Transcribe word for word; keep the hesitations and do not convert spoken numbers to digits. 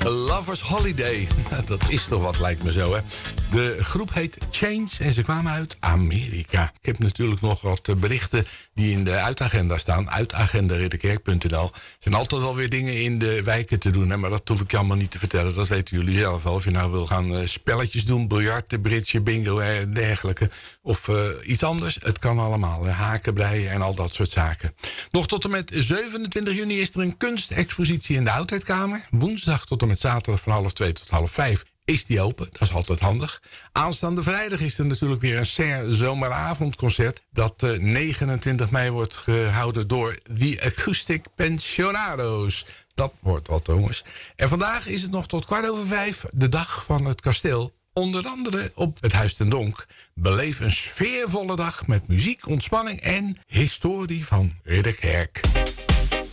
A Lover's Holiday. Dat is toch wat, lijkt me zo, hè? De groep heet Change en ze kwamen uit Amerika. Ik heb natuurlijk nog wat berichten die in de uitagenda staan. Uitagenda ridderkerk punt n l. Er zijn altijd wel weer dingen in de wijken te doen, hè? Maar dat hoef ik je allemaal niet te vertellen. Dat weten jullie zelf wel. Of je nou wil gaan uh, spelletjes doen, biljart, bridge, bingo en dergelijke. Of uh, iets anders. Het kan allemaal. Hè? Haken, breien en al dat soort zaken. Nog tot en met zevenentwintig juni is er een kunstexpositie in de Oudheidkamer. Woensdag tot en met zaterdag van half twee tot half vijf is die open. Dat is altijd handig. Aanstaande vrijdag is er natuurlijk weer een Serre zomeravondconcert. Dat uh, negenentwintig mei wordt gehouden door The Acoustic Pensionado's. Dat wordt wat, jongens. En vandaag is het nog tot kwart over vijf, de dag van het kasteel. Onder andere op het Huis ten Donk. Beleef een sfeervolle dag met muziek, ontspanning en historie van Ridderkerk.